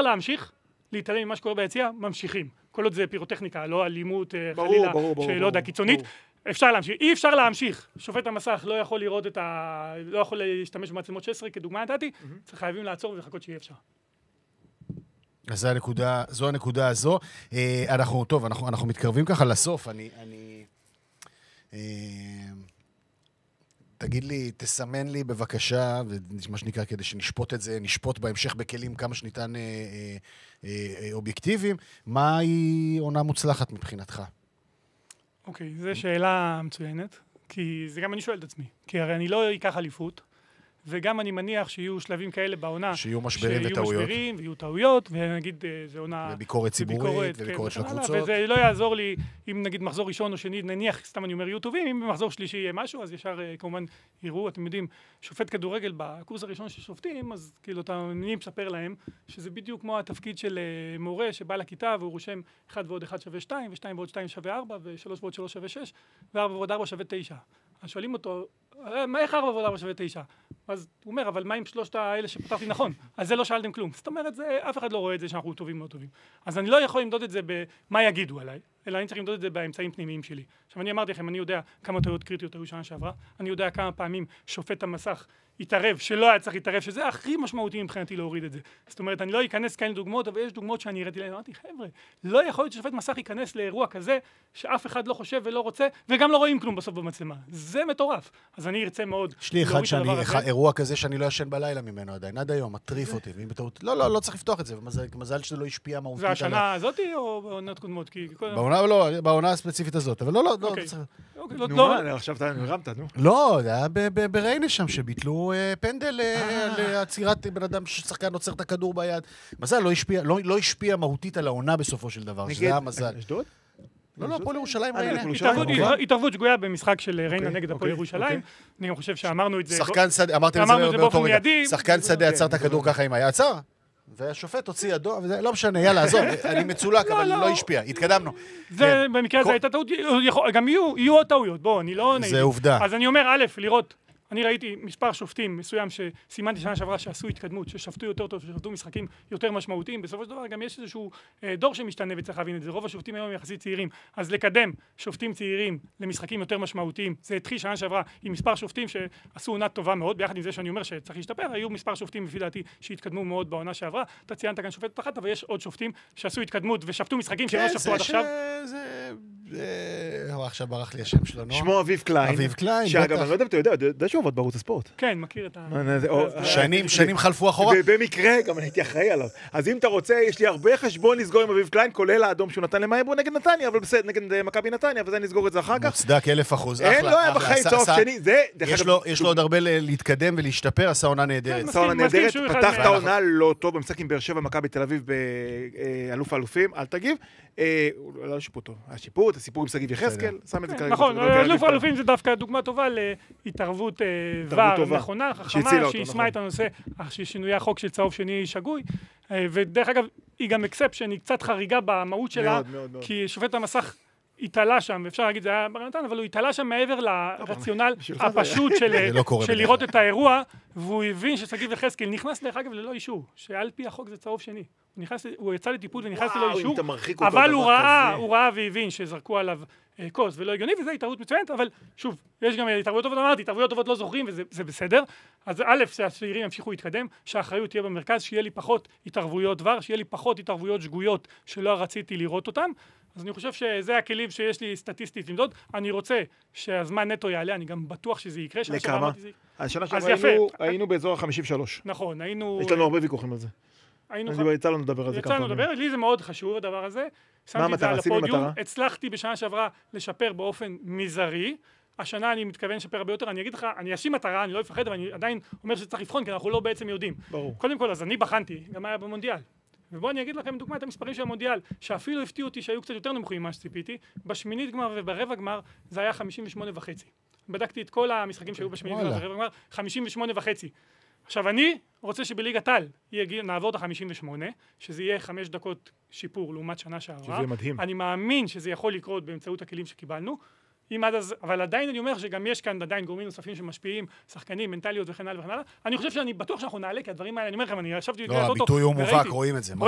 אפשר להמשיך, להתעלם ממה שקורה ביציאה, ממשיכים. כל עוד זה פירוטכניקה, לא אלימות, חלילה, שלא יודע, קיצונית. אפשר להמשיך. אי אפשר להמשיך. שופט המסך לא יכול לראות לא יכול להשתמש במצלמות 16, כדוגמה נתתי, חייבים לעצור ולחכות שיהיה אפשר. אז זו הנקודה הזו. אנחנו מתקרבים ככה לסוף. תגיד לי, תסמן לי בבקשה, ומה שנקרא כדי שנשפוט את זה, נשפוט בהמשך בכלים כמה שניתן אובייקטיביים, מהי עונה מוצלחת מבחינתך? אוקיי, זו שאלה מצוינת, כי זה גם אני שואל את עצמי, כי הרי אני לא אקח אליפות, וגם אני מניח שיהיו שלבים כאלה בעונה, שיהיו משברים וטעויות. ויהיו טעויות, ונגיד זה עונה... וביקורת ציבורית, וביקורת של הקבוצות. וזה לא יעזור לי, אם נגיד מחזור ראשון או שני, נניח, סתם אני אומר, יהיו טובים, אם במחזור שלישי יהיה משהו, אז ישר כמובן יראו, אתם יודעים, שופט כדורגל בקורס הראשון של שופטים, אז כאילו אני מספר להם, שזה בדיוק כמו התפקיד של מורה שבא לכיתה, והוא רושם 1 ועוד 1 שווה 2, ו2 ועוד 2 שווה 4, ו3 ועוד 3 שווה 6, ו4 ועוד 4 שווה 9. אז שואלים אותו, איך 4 ועוד 4 שווה 9? אז הוא אומר, אבל מה עם שלושת האלה שפתרתי נכון? אז זה לא שאלתם כלום. זאת אומרת, אף אחד לא רואה את זה שאנחנו טובים מאוד טובים. אז אני לא יכול למדוד את זה במה יגידו עליי, אלא אני צריך למדוד את זה באמצעים פנימיים שלי. עכשיו, אני אמרתי לכם, אני יודע כמה טעויות קריטיות היו שנה שעברה, אני יודע כמה פעמים שופט המסך התערב, שלא היה צריך להתערב, שזה הכי משמעותי מבחינתי להוריד את זה. זאת אומרת, אני לא אכנס כאלה דוגמאות, אבל יש דוגמאות שאני הראיתי להם, אמרתי, חבר'ה, לא יכול להיות ששופט מסך ייכנס לאירוע כזה, שאף אחד לא חושב ולא רוצה, וגם לא רואים כלום בסוף במצלמה. זה מטורף. אז אני ארצה מאוד להוריד את הדבר הזה. אירוע כזה שאני לא ישן בלילה ממנו עדיין, עד היום, מטריף אותי. לא צריך לפתוח את זה, מזל שזה לא השפיע מהותית עליו. זה השנה הזאת או בעונות קודמות? בעונה הספציפית הזאת, אבל לא, עכשיו אתה הרמת, נו. לא, זה היה בריינה שם, שביטלו פנדל לעצירת בן אדם ששחקן עוצר את הכדור ביד. מזל לא השפיע מהותית על העונה בסופו של דבר, שזה היה מזל. אשדוד? לא, הפועל ירושלים ריינה. התערבות שגויה במשחק של ריינה נגד הפועל ירושלים. אני גם חושב שאמרנו את זה. שחקן שדה, אמרתם את זה באותו רגע. שחקן שדה עצר את הכדור ככה עם היד, עצר. והשופט הוציא ידו, לא משנה, יאללה, עזוב, אני מצולק, אבל לא השפיע, התקדמנו. זה, במקרה הזה הייתה טעות, גם יהיו עוד טעויות, בוא, אני לא... זה עובדה. אז אני אומר, א', לראות, אני ראיתי מספר שופטים מסוים שסימנתי שנה שעברה שעשו התקדמות, ששפטו יותר טוב, ששפטו משחקים יותר משמעותיים, בסופו של דבר גם יש איזשהו דור שמשתנה וצריך להבין את זה, רוב השופטים היום יחסית צעירים, אז לקדם שופטים צעירים למשחקים יותר משמעותיים, זה התחיל שנה שעברה עם מספר שופטים שעשו עונה טובה מאוד, ביחד עם זה שאני אומר שצריך להשתפר, היו מספר שופטים לפי דעתי שהתקדמו מאוד בעונה שעברה, אתה ציינת כאן שופטת אחת, אבל יש עוד שופטים שעשו התקדמות ושפטו משחקים שלא שפטו עד עכשיו. עכשיו ברח לי השם שלנו. שמו אביב קליין. אביב קליין, שאגב, אני לא יודע אם אתה יודע שהוא עובד בערוץ הספורט. כן, מכיר את שנים חלפו אחורה. במקרה, גם אני הייתי אחראי עליו. אז אם אתה רוצה, יש לי הרבה חשבון לסגור עם אביב קליין, כולל האדום שהוא נתן למייבו נגד נתניה, אבל בסדר, נגד מכבי נתניה, וזה נסגור את זה אחר כך. מוצדק 1000%. אין, לא היה בחיים צהוב שני. יש לו עוד הרבה להתקדם ולהשתפר, עשה עונה נהדרת. עשה עונה נהדרת, פתח את העונה לא טוב במשחק עם באר שבע, מכבי תל אביב באלוף האלופים, אל תגיב. לא שיפוט טוב. השיפוט, הסיפור עם שגיב יחזקאל, שם את זה כרגע. נכון, אלוף האלופים זה דווקא דוגמה טובה להתערבות ור נכונה, חכמה, שישמע את הנושא, ששינוי החוק של צהוב שני שגוי, ודרך אגב, היא גם אקספשן, היא קצת חריגה במהות שלה, כי שופט המסך התעלה שם, אפשר להגיד, זה היה ברנתן, אבל הוא התעלה שם מעבר לרציונל הפשוט של לראות את האירוע, והוא הבין ששגיב יחזקאל נכנס דרך אגב ללא אישור, שעל פי החוק זה צהוב שני. הוא יצא לטיפול ונכנס ללא אישור, אבל הוא ראה והבין שזרקו עליו כוס ולא הגיוני, וזו התערבות מצוינת, אבל שוב, יש גם התערבויות טובות, אמרתי, התערבויות טובות לא זוכרים, וזה בסדר. אז א', שהצעירים ימשיכו להתקדם, שהאחריות תהיה במרכז, שיהיה לי פחות התערבויות דבר, שיהיה לי פחות התערבויות שגויות שלא רציתי לראות אותן. אז אני חושב שזה הכלים שיש לי סטטיסטית למדוד. אני רוצה שהזמן נטו יעלה, אני גם בטוח שזה יקרה. לכמה? השנה שעברה היינו באזור ה-53. נכון, היינו... יש לנו הרבה ויכוחים על זה. יצא לנו לדבר על זה כמה פעמים. לי זה מאוד חשוב הדבר הזה. מה המטרה? הצלחתי בשנה שעברה לשפר באופן מזערי. השנה אני מתכוון לשפר הרבה יותר. אני אגיד לך, אני אשים מטרה, אני לא אפחד, אבל אני עדיין אומר שצריך לבחון, כי אנחנו לא בעצם יודעים. ברור. קודם כל, אז אני בחנתי, גם היה במונדיאל. ובואו אני אגיד לכם דוגמא את המספרים של המונדיאל, שאפילו הפתיעו אותי שהיו קצת יותר נמוכים ממה שציפיתי. בשמינית גמר וברבע גמר זה היה 58.5. בדקתי את כל המשחקים שהיו בשמינית גמר וברבע גמר, 58.5. עכשיו אני רוצה שבליגת העל נעבור את ה-58, שזה יהיה 5 דקות שיפור לעומת שנה שעברה. שזה מדהים. אני מאמין שזה יכול לקרות באמצעות הכלים שקיבלנו. אבל עדיין אני אומר שגם יש כאן עדיין גורמים נוספים שמשפיעים, שחקנים, מנטליות וכן הלאה וכן הלאה. אני חושב שאני בטוח שאנחנו נעלה, כי הדברים האלה, אני אומר לכם, אני ישבתי... לא, הביטוי הוא מובהק, רואים את זה.